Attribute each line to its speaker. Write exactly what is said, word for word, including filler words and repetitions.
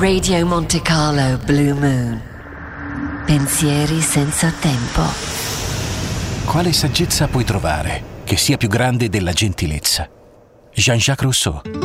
Speaker 1: Radio Monte Carlo Blue Moon. Pensieri senza tempo.
Speaker 2: Quale saggezza puoi trovare che sia più grande della gentilezza? Jean-Jacques Rousseau.